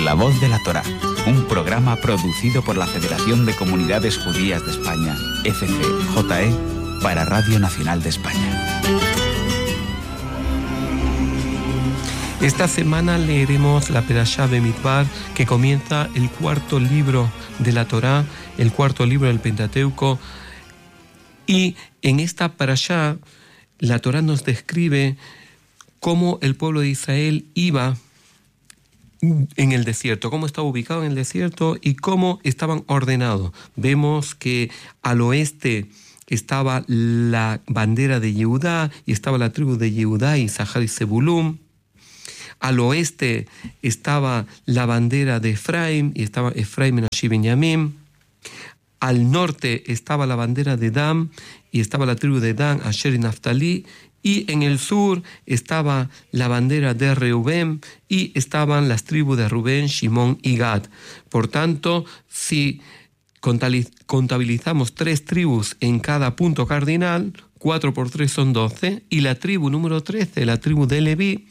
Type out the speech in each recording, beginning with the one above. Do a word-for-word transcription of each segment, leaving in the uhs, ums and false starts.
La Voz de la Torá, un programa producido por la Federación de Comunidades Judías de España, F C J E, para Radio Nacional de España. Esta semana leeremos la Perashá Bemidbar, que comienza el cuarto libro de la Torá, el cuarto libro del Pentateuco. Y en esta Perashá, la Torá nos describe cómo el pueblo de Israel iba en el desierto, cómo estaba ubicado en el desierto y cómo estaban ordenados. Vemos que al oeste estaba la bandera de Yehudá y estaba la tribu de Yehudá, Isahar y Zebulún. Al oeste estaba la bandera de Efraim y estaba Efraim, Menashe y Benjamín. Al norte estaba la bandera de Dan y estaba la tribu de Dan, Asher y Naftalí. Y en el sur estaba la bandera de Reubén y estaban las tribus de Rubén, Shimón y Gad. Por tanto, si contabilizamos tres tribus en cada punto cardinal, cuatro por tres son doce, y la tribu número trece, la tribu de Leví,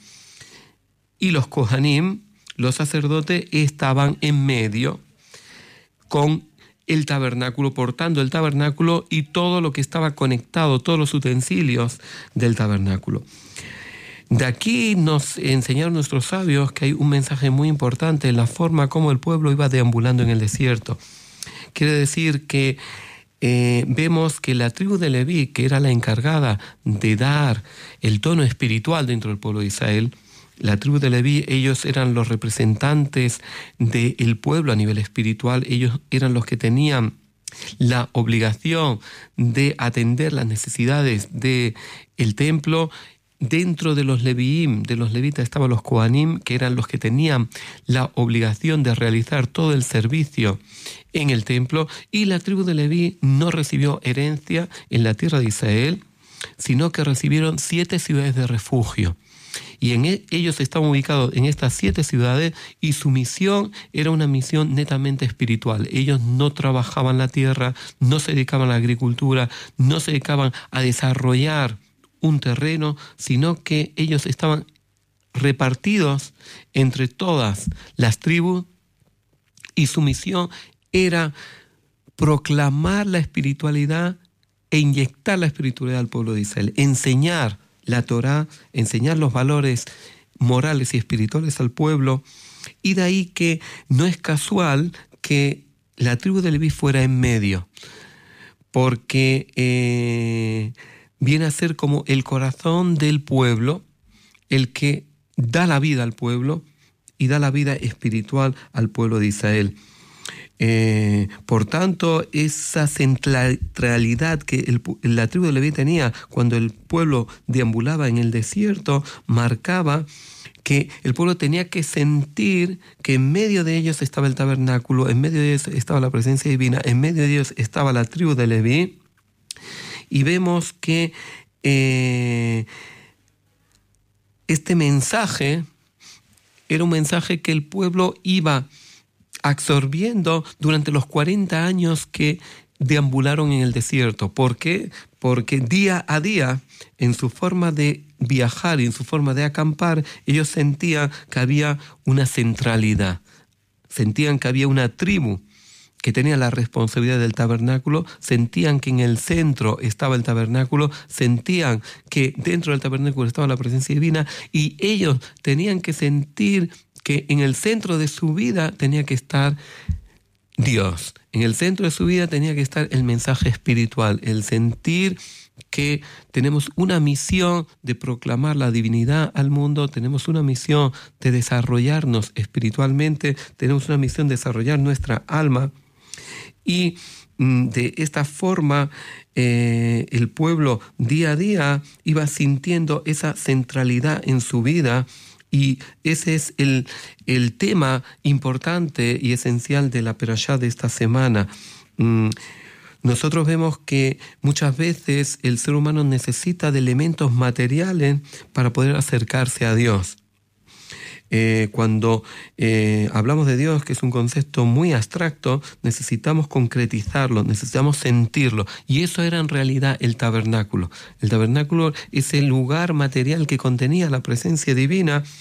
y los Kohanim, los sacerdotes, estaban en medio con el tabernáculo, portando el tabernáculo y todo lo que estaba conectado, todos los utensilios del tabernáculo. De aquí nos enseñaron nuestros sabios que hay un mensaje muy importante en la forma como el pueblo iba deambulando en el desierto. Quiere decir que eh, vemos que la tribu de Leví, que era la encargada de dar el tono espiritual dentro del pueblo de Israel, la tribu de Leví, ellos eran los representantes del pueblo a nivel espiritual, ellos eran los que tenían la obligación de atender las necesidades del templo. Dentro de los Leviim, de los levitas, estaban los Kohanim, que eran los que tenían la obligación de realizar todo el servicio en el templo, y la tribu de Leví no recibió herencia en la tierra de Israel, sino que recibieron siete ciudades de refugio. Y en e- ellos estaban ubicados en estas siete ciudades y su misión era una misión netamente espiritual. Ellos no trabajaban la tierra, no se dedicaban a la agricultura, no se dedicaban a desarrollar un terreno, sino que ellos estaban repartidos entre todas las tribus y su misión era proclamar la espiritualidad e inyectar la espiritualidad al pueblo de Israel, enseñar la Torá, enseñar los valores morales y espirituales al pueblo, y de ahí que no es casual que la tribu de Leví fuera en medio, porque eh, viene a ser como el corazón del pueblo, el que da la vida al pueblo y da la vida espiritual al pueblo de Israel. Eh, por tanto, esa centralidad que el, la tribu de Leví tenía cuando el pueblo deambulaba en el desierto, marcaba que el pueblo tenía que sentir que en medio de ellos estaba el tabernáculo, en medio de ellos estaba la presencia divina, en medio de ellos estaba la tribu de Leví. Y vemos que eh, este mensaje era un mensaje que el pueblo iba absorbiendo durante los cuarenta años que deambularon en el desierto. ¿Por qué? Porque día a día, en su forma de viajar y en su forma de acampar, ellos sentían que había una centralidad, sentían que había una tribu que tenía la responsabilidad del tabernáculo, sentían que en el centro estaba el tabernáculo, sentían que dentro del tabernáculo estaba la presencia divina, y ellos tenían que sentir que en el centro de su vida tenía que estar Dios. En el centro de su vida tenía que estar el mensaje espiritual, el sentir que tenemos una misión de proclamar la divinidad al mundo, tenemos una misión de desarrollarnos espiritualmente, tenemos una misión de desarrollar nuestra alma. Y de esta forma eh, el pueblo día a día iba sintiendo esa centralidad en su vida. Y ese es el, el tema importante y esencial de la Perashá de esta semana. Mm, nosotros vemos que muchas veces el ser humano necesita de elementos materiales para poder acercarse a Dios. Eh, cuando eh, hablamos de Dios, que es un concepto muy abstracto, necesitamos concretizarlo, necesitamos sentirlo. Y eso era en realidad el tabernáculo. El tabernáculo es el lugar material que contenía la presencia divina,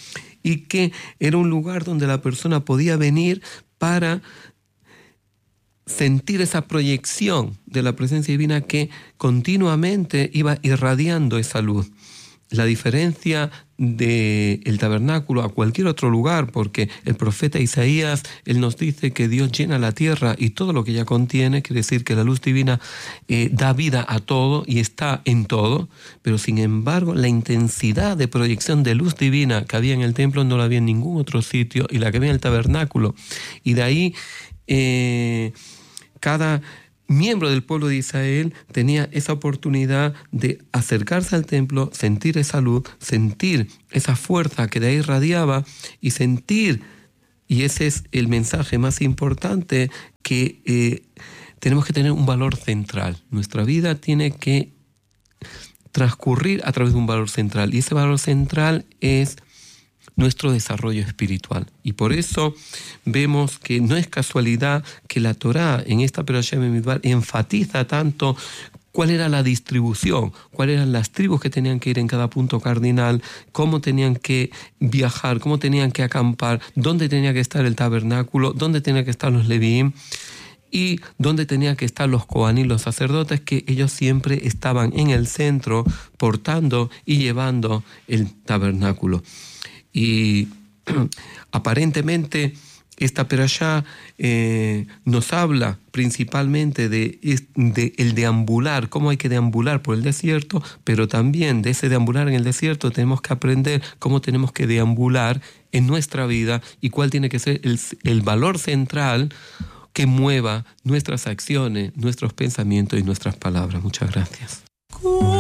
y que era un lugar donde la persona podía venir para sentir esa proyección de la presencia divina que continuamente iba irradiando esa luz. La diferencia del tabernáculo a cualquier otro lugar, porque el profeta Isaías, él nos dice que Dios llena la tierra y todo lo que ella contiene, quiere decir que la luz divina eh, da vida a todo y está en todo, pero sin embargo la intensidad de proyección de luz divina que había en el templo no la había en ningún otro sitio, y la que había en el tabernáculo. Y de ahí eh, cada miembro del pueblo de Israel tenía esa oportunidad de acercarse al templo, sentir esa luz, sentir esa fuerza que de ahí irradiaba y sentir, y ese es el mensaje más importante, que eh, tenemos que tener un valor central. Nuestra vida tiene que transcurrir a través de un valor central, y ese valor central es nuestro desarrollo espiritual. Y por eso vemos que no es casualidad que la Torá en esta Perashá Bamidbar enfatiza tanto cuál era la distribución, cuáles eran las tribus que tenían que ir en cada punto cardinal, cómo tenían que viajar, cómo tenían que acampar, dónde tenía que estar el tabernáculo, dónde tenían que estar los leviim y dónde tenían que estar los coanim, los sacerdotes, que ellos siempre estaban en el centro portando y llevando el tabernáculo. Y aparentemente esta perashá eh, nos habla principalmente de, de el deambular, cómo hay que deambular por el desierto, pero también de ese deambular en el desierto tenemos que aprender cómo tenemos que deambular en nuestra vida y cuál tiene que ser el, el valor central que mueva nuestras acciones, nuestros pensamientos y nuestras palabras. Muchas gracias.